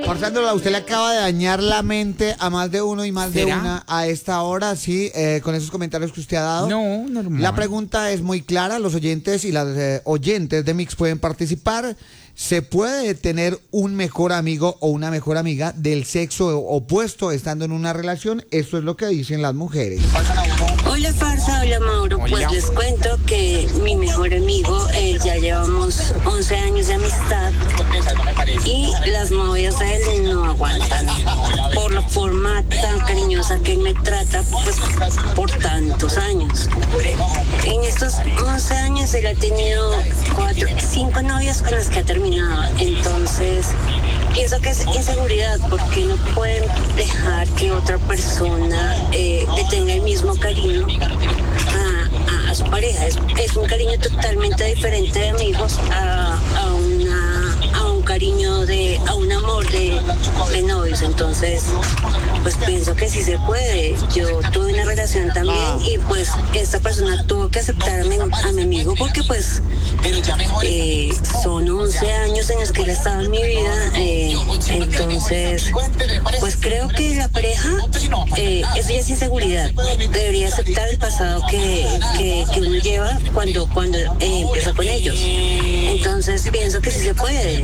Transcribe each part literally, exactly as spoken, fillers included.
Farsándola, usted le acaba de dañar la mente a más de uno y más ¿Será? de una a esta hora, sí, eh, con esos comentarios que usted ha dado. No, normal. La pregunta es muy clara, los oyentes y las eh, oyentes de Mix pueden participar. ¿Se puede tener un mejor amigo o una mejor amiga del sexo opuesto estando en una relación? Eso es lo que dicen las mujeres. Hola Farsa, hola Mauro, Hola. pues les cuento que mi mejor amigo, eh, ya llevamos once años de amistad y las novias de él no aguantan por la forma tan cariñosa que él me trata, pues por tantos años. En estos once años él ha tenido cuatro, cinco novias con las que ha terminado, entonces pienso que es inseguridad porque no pueden dejar que otra persona eh, le tenga el mismo cariño a, a, a su pareja. Es, es un cariño totalmente diferente de amigos a, a, una, a un cariño de, a un amor de, de novios. Entonces, pues pienso que sí se puede. Yo tuve una relación también y pues esta persona tuvo que aceptarme a mi amigo porque pues eh, son once años en los que él ha estado en mi vida. Eh, entonces, pues creo que la pareja, eh, eso ya es inseguridad. Debería aceptar el pasado que, que, que uno lleva cuando, cuando eh, empieza con ellos. Entonces pienso que sí se puede.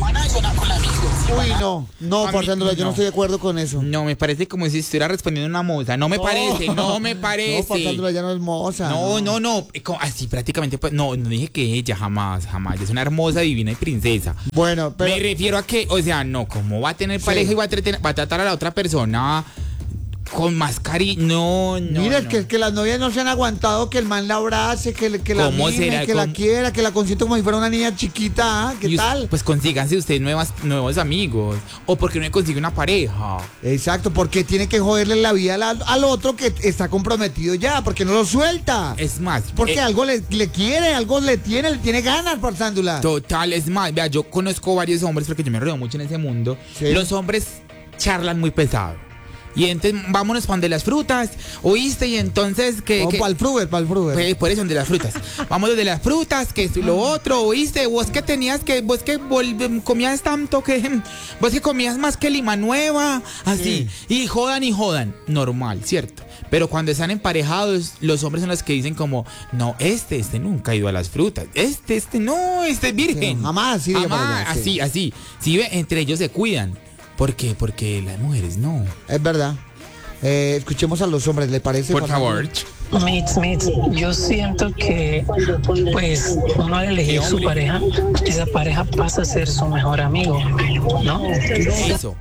Uy, no, no, A mí, Farsándola, yo no no. estoy de acuerdo con eso. No, me parece como si estuviera respondiendo una moza. No me parece, no me parece. No, Farsándola ya no es moza. No, no, no, co- así prácticamente, pues, no, no dije que ella, jamás, jamás, es una hermosa, divina y princesa. Bueno, pero... Me refiero a que, o sea, no, ¿cómo va a tener Sí. pareja y va a, tratar, va a tratar a la otra persona con más cariño? No, no, Mira, no. que, que las novias no se han aguantado que el man la abrace, que, le- que la ¿Cómo mime, será? que la ¿Cómo? quiera, que la consienta como si fuera una niña chiquita. ¿Ah? ¿Qué Y us- tal? Pues consíganse ustedes nuevas, nuevos amigos. O porque no me consigue una pareja. Exacto, porque tiene que joderle la vida al, al otro que está comprometido ya, porque no lo suelta. Es más, Porque eh, algo le, le quiere, algo le tiene, le tiene ganas, Farsándola. total, es más, vea, yo conozco varios hombres porque yo me rodeo mucho en ese mundo. Sí. Los hombres charlan muy pesado. Y entonces vámonos para donde las frutas, ¿oíste? Y entonces que... Vamos que- para el Fruber, para el Fruber. Pues, por eso, de las frutas. Vamos de las frutas, que esto y lo otro, ¿oíste? Vos que tenías que, vos que vol- comías tanto que, vos que comías más que lima nueva, así. Y jodan y jodan, normal, ¿cierto? Pero cuando están emparejados, los hombres son los que dicen como, no, este, este nunca ha ido a las frutas. Este, este, no, este es virgen. Sí, jamás, sí, diga para Jamás, allá, sí. así, así. Sí, ve, entre ellos se cuidan. ¿Por qué? Porque las mujeres no. Es verdad. Eh, escuchemos a los hombres, ¿le parece? Por favor. Farsándola? Mitz, Mitz, yo siento que pues uno al elegir su pareja, esa pareja pasa a ser su mejor amigo, ¿no? Eso.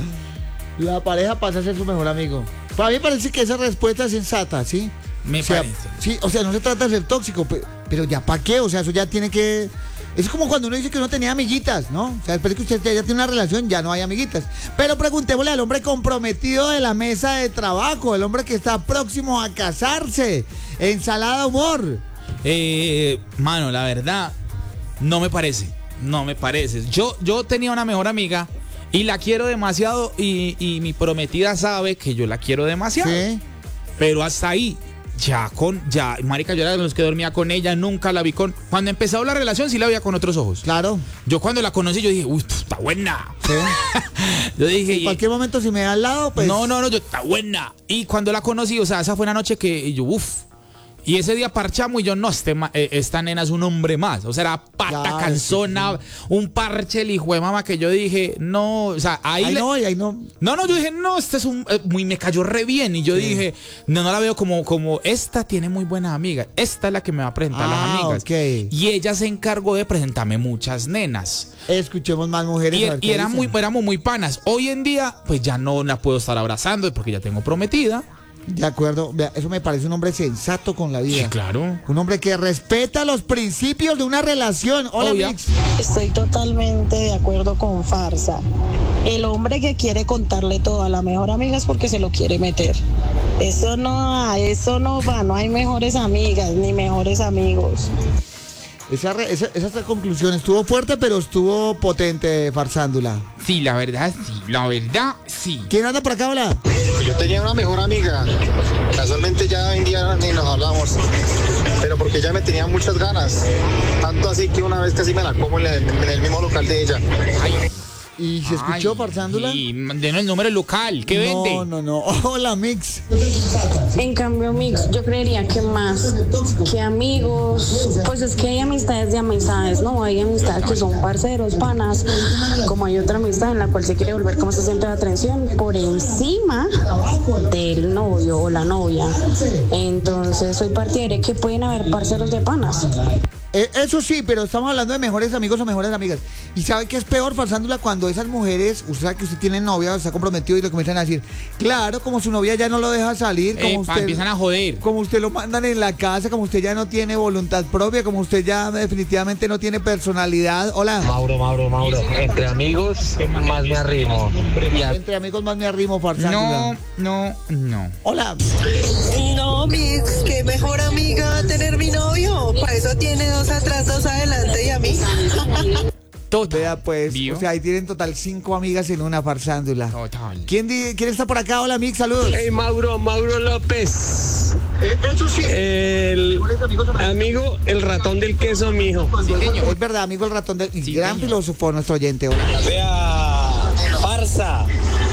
La pareja pasa a ser su mejor amigo. Para mí me parece que esa respuesta es sensata, ¿sí? Me O sea, parece. sí, o sea, no se trata de ser tóxico, pe- pero ya para qué, o sea, eso ya tiene que... Es como cuando uno dice que uno tenía amiguitas, ¿no? O sea, después de que usted ya tiene una relación, ya no hay amiguitas. Pero preguntémosle al hombre comprometido de la mesa de trabajo, el hombre que está próximo a casarse. Ensalada humor. Eh, mano, la verdad, no me parece. No me parece. Yo, yo tenía una mejor amiga y la quiero demasiado y, y mi prometida sabe que yo la quiero demasiado. Sí. Pero hasta ahí, ya con, ya, marica, yo era de los que dormía con ella, nunca la vi con... Cuando empezó la relación sí la veía con otros ojos. Claro. Yo cuando la conocí yo dije, uy, está buena. Sí. Yo dije... En cualquier momento si me da al lado, pues... No, no, no, yo, está buena. Y cuando la conocí, o sea, esa fue una noche que y yo, uff. Y ese día parchamos y yo, no, este, ma- eh, esta nena es un hombre más. O sea, era pata, Claro, canzona, un parche, el hijo de mamá que yo dije, no, o sea, ahí... Ahí le- no, y ahí no. no, no, yo dije, no, este es un... eh, muy, me cayó re bien. Y yo dije, no, no la veo como, como, esta tiene muy buenas amigas. Esta es la que me va a presentar Ah, las amigas. ok. Y ella se encargó de presentarme muchas nenas. Escuchemos más mujeres. Y, a ver y qué era dicen. muy, éramos muy panas. Hoy en día, pues ya no la puedo estar abrazando porque ya tengo prometida. De acuerdo, vea, eso me parece un hombre sensato con la vida. Sí, claro. Un hombre que respeta los principios de una relación. Hola, Obvio. Mix. Estoy totalmente de acuerdo con Farsa. El hombre que quiere contarle todo a la mejor amiga es porque se lo quiere meter. Eso no, eso no va, no hay mejores amigas ni mejores amigos. Esa, re- esa, esa conclusión estuvo fuerte, pero estuvo potente, Farsándola. Sí, la verdad, sí. La verdad, sí. ¿Quién anda por acá, hola? Yo tenía una mejor amiga, casualmente ya hoy en día ni nos hablamos, pero porque ella me tenía muchas ganas, tanto así que una vez casi me la como en el, en el mismo local de ella. Ay, ¿Y se escuchó Ay, farsándula? Sí, denos el número local. ¿Qué no, vende? No, no, hola, Mix. En cambio, Mix, yo creería que más que amigos, pues es que hay amistades de amistades, ¿no? Hay amistades que son parceros, panas, como hay otra amistad en la cual se quiere volver como ese centro de atención por encima del novio o la novia. Entonces, soy partidaria que pueden haber parceros de panas. Eh, eso sí, pero estamos hablando de mejores amigos o mejores amigas. ¿Y sabe qué es peor, farsándula? Cuando esas mujeres, usted sabe que usted tiene novia, está comprometido y lo comienzan a decir, claro, como su novia ya no lo deja salir, como Epa, usted... empiezan a joder. Como usted lo mandan en la casa, como usted ya no tiene voluntad propia, como usted ya definitivamente no tiene personalidad. Hola. Mauro, Mauro, Mauro. Entre amigos más me arrimo. Y a- Entre amigos más me arrimo, farsándula. No, no, no. Hola. No, Mix, qué mejor amiga tener mi novio. Para eso tiene dos atrás, dos adelante y a mí. Total. Vea pues, ¿Vio? o sea, ahí tienen total cinco amigas en una farsándula. Total. ¿Quién, di- ¿Quién está por acá? Hola, Mix, saludos. Hey, Mauro, Mauro López. El amigo, el ratón del queso, mijo. Es verdad, amigo el ratón del... y Sí, gran señor. filósofo nuestro oyente. Hola. Vea, farsa.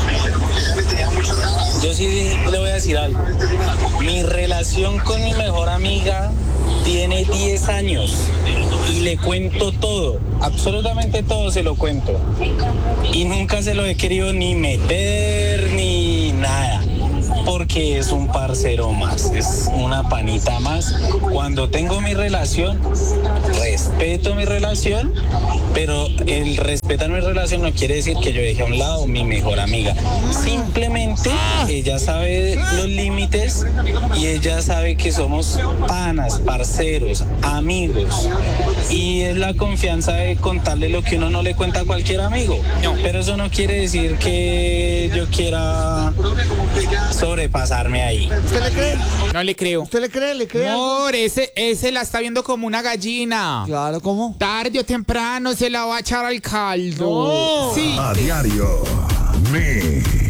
Yo sí le voy a decir algo. Mi relación con mi mejor amiga tiene diez años y le cuento todo, absolutamente todo se lo cuento. Y nunca se lo he querido ni meter ni nada, porque es un parcero más, es una panita más. Cuando tengo mi relación, respeto mi relación, pero el respetar mi relación no quiere decir que yo deje a un lado mi mejor amiga. Simplemente ella sabe los límites y ella sabe que somos panas, parceros, amigos. Y es la confianza de contarle lo que uno no le cuenta a cualquier amigo. Pero eso no quiere decir que yo quiera sobrepasarme ahí. ¿Usted le cree? No le creo. ¿Usted le cree? ¿Le cree? algo? Amor, ese, ese la está viendo como una gallina. Claro, ¿cómo? Tarde o temprano se la va a echar al caldo. No. Sí. A diario. Mix.